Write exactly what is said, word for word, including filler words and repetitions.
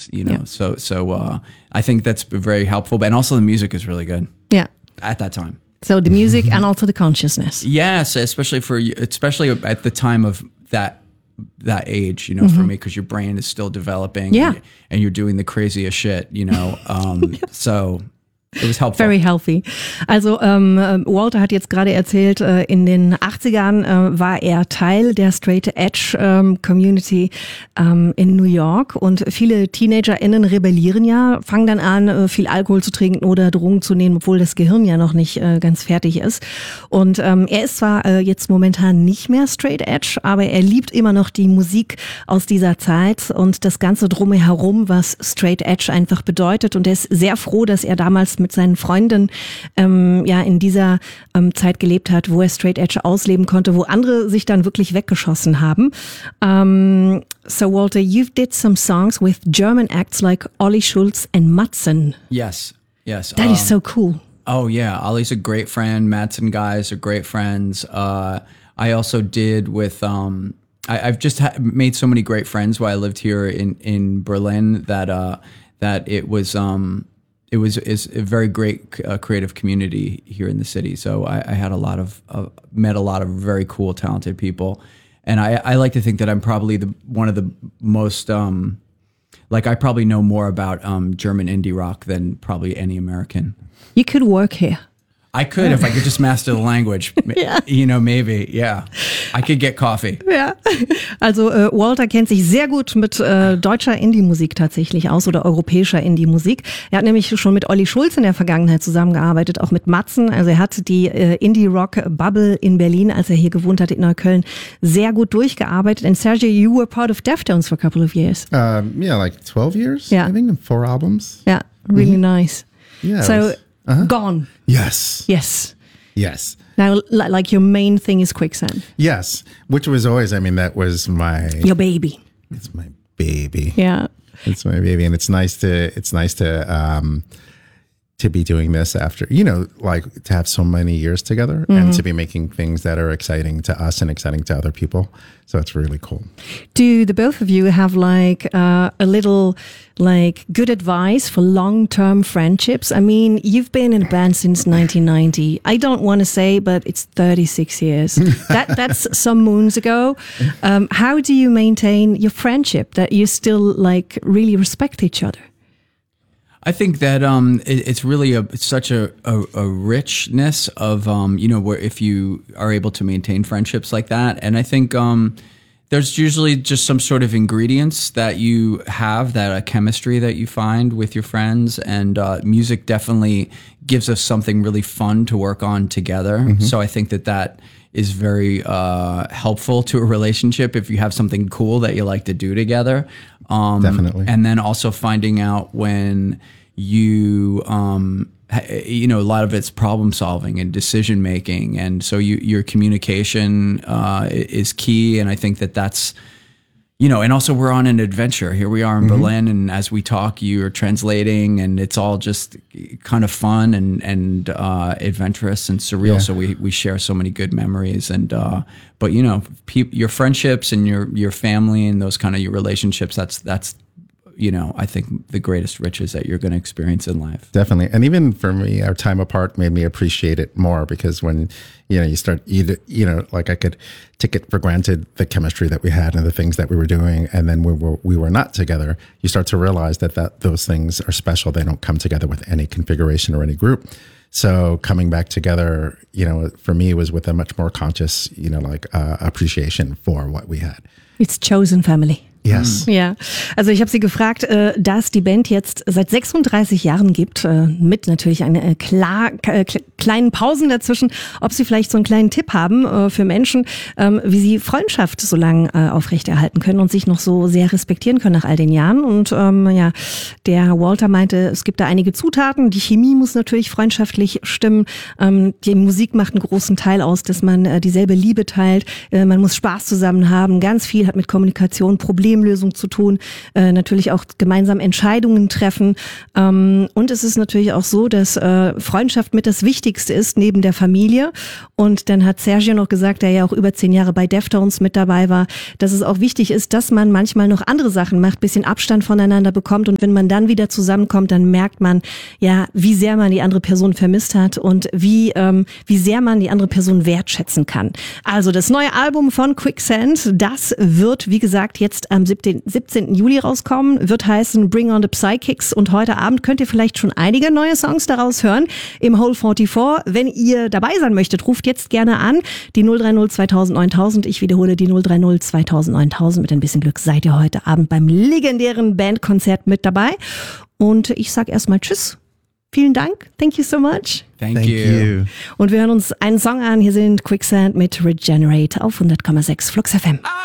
friends, you know. Yeah. So so uh, I think that's very helpful. And also the music is really good. Yeah. At that time. So the music and also the consciousness. Yes, especially for especially at the time of that that age, you know, mm-hmm. for me, because your brain is still developing. Yeah. And, and you're doing the craziest shit, you know. Um, yeah. So it was helpful. Very healthy. Also ähm, Walter hat jetzt gerade erzählt, äh, in den achtzigern äh, war er Teil der Straight Edge ähm, Community ähm, in New York und viele TeenagerInnen rebellieren ja, fangen dann an, äh, viel Alkohol zu trinken oder Drogen zu nehmen, obwohl das Gehirn ja noch nicht äh, ganz fertig ist. Und ähm, er ist zwar äh, jetzt momentan nicht mehr Straight Edge, aber er liebt immer noch die Musik aus dieser Zeit und das Ganze drumherum, was Straight Edge einfach bedeutet. Und er ist sehr froh, dass er damals mit seinen Freunden ähm, ja in dieser ähm, Zeit gelebt hat, wo er Straight Edge ausleben konnte, wo andere sich dann wirklich weggeschossen haben. Um, so Walter, you did some songs with German acts like Olli Schulz and Matzen. Yes, yes. That um, is so cool. Oh yeah, Ollie's a great friend. Matzen guys are great friends. Uh, I also did with... Um, I, I've just ha- made so many great friends while I lived here in, in Berlin that uh, that it was... Um, It was is a very great uh, creative community here in the city. So I, I had a lot of uh, met a lot of very cool, talented people, and I, I like to think that I'm probably the one of the most um, like I probably know more about um, German indie rock than probably any American. You could work here. I could if I could just master the language. Yeah. You know, maybe, yeah. I could get coffee. Ja, also äh, Walter kennt sich sehr gut mit äh, deutscher Indie-Musik tatsächlich aus oder europäischer Indie-Musik. Er hat nämlich schon mit Olli Schulz in der Vergangenheit zusammengearbeitet, auch mit Matzen. Also er hat die äh, Indie-Rock-Bubble in Berlin, als er hier gewohnt hat in Neukölln, sehr gut durchgearbeitet. And Sergio, you were part of Deftones for a couple of years. Um, yeah, like twelve years, yeah. I think, and four albums. Yeah, really mm-hmm. nice. Yeah. So, was, uh-huh. Gone. Yes. Yes. Yes. Now, like your main thing is Quicksand. Yes, which was always, I mean, that was my... Your baby. It's my baby. Yeah. It's my baby. And it's nice to, it's nice to, um, to be doing this after, you know, like to have so many years together mm-hmm. and to be making things that are exciting to us and exciting to other people. So it's really cool. Do the both of you have like uh, a little like good advice for long-term friendships? I mean, you've been in a band since nineteen ninety. I don't want to say, but it's thirty-six years. that That's some moons ago. Um, how do you maintain your friendship that you still like really respect each other? I think that um, it, it's really a it's such a, a, a richness of um, you know, where if you are able to maintain friendships like that, and I think um, there's usually just some sort of ingredients that you have, that a chemistry that you find with your friends, and uh, music definitely gives us something really fun to work on together. Mm-hmm. So I think that that is very uh, helpful to a relationship if you have something cool that you like to do together. Um, Definitely. And then also finding out when you, um, you know, a lot of it's problem solving and decision making. And so you, your communication uh, is key. And I think that that's, you know, and also we're on an adventure. Here we are in mm-hmm. Berlin, and as we talk, you're translating, and it's all just kind of fun and and uh, adventurous and surreal. Yeah. So we we share so many good memories, and uh, but you know, pe- your friendships and your your family and those kind of your relationships. That's that's you know, I think the greatest riches that you're going to experience in life. Definitely. And even for me, our time apart made me appreciate it more, because when, you know, you start either, you know, like I could take it for granted, the chemistry that we had and the things that we were doing. And then we were, we were not together. You start to realize that, that those things are special. They don't come together with any configuration or any group. So coming back together, you know, for me was with a much more conscious, you know, like uh, appreciation for what we had. It's chosen family. Yes. Ja, also ich habe sie gefragt, äh, da es die Band jetzt seit sechsunddreißig Jahren gibt, äh, mit natürlich einer äh, klar, äh, kleinen Pausen dazwischen, ob sie vielleicht so einen kleinen Tipp haben äh, für Menschen, ähm, wie sie Freundschaft so lange äh, aufrechterhalten können und sich noch so sehr respektieren können nach all den Jahren. Und ähm, ja, der Walter meinte, es gibt da einige Zutaten. Die Chemie muss natürlich freundschaftlich stimmen. Ähm, die Musik macht einen großen Teil aus, dass man äh, dieselbe Liebe teilt. Äh, man muss Spaß zusammen haben. Ganz viel hat mit Kommunikation, Problemen Problemlösung zu tun, äh, natürlich auch gemeinsam Entscheidungen treffen. Ähm, und es ist natürlich auch so, dass äh, Freundschaft mit das Wichtigste ist neben der Familie. Und dann hat Sergio noch gesagt, der ja auch über zehn Jahre bei Deftones mit dabei war, dass es auch wichtig ist, dass man manchmal noch andere Sachen macht, bisschen Abstand voneinander bekommt. Und wenn man dann wieder zusammenkommt, dann merkt man, ja, wie sehr man die andere Person vermisst hat und wie, ähm, wie sehr man die andere Person wertschätzen kann. Also das neue Album von Quicksand, das wird, wie gesagt, jetzt am siebzehnten Juli rauskommen, wird heißen Bring on the Psychics und heute Abend könnt ihr vielleicht schon einige neue Songs daraus hören im Whole vierundvierzig. Wenn ihr dabei sein möchtet, ruft jetzt gerne an, die null drei null zweitausend neuntausend. Ich wiederhole die null drei null zweitausend neuntausend. Mit ein bisschen Glück seid ihr heute Abend beim legendären Bandkonzert mit dabei. Und ich sag erstmal Tschüss. Vielen Dank. Thank you so much. Thank, Thank you. you. Und wir hören uns einen Song an. Hier sind Quicksand mit Regenerate auf hundert Komma sechs Flux F M.